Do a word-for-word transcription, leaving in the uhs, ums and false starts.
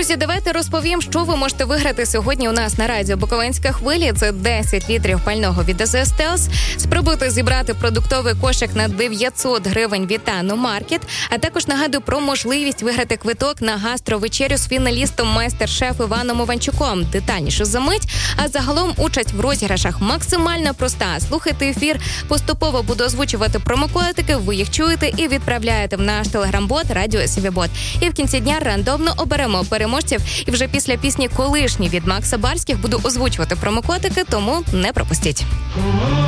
Друзі, давайте розповім, що ви можете виграти сьогодні у нас на радіо Буковинська хвилі. Це десять літрів пального від АЗС Стелс. Спробуйте зібрати продуктовий кошик на дев'ятсот гривень від Тану Маркет. А також нагадую про можливість виграти квиток на гастровечерю з фіналістом майстер-шеф Іваном Іванчуком. Детальніше за мить. А загалом участь в розіграшах максимально проста. Слухайте ефір, поступово буду озвучувати промокодики, ви їх чуєте і відправляєте в наш телеграм-бот Радіо Сівібот. І в кінці дня рандомно оберемо переможців. І вже після пісні «Колишні» від Макса Барських буду озвучувати промокодики, тому не пропустіть.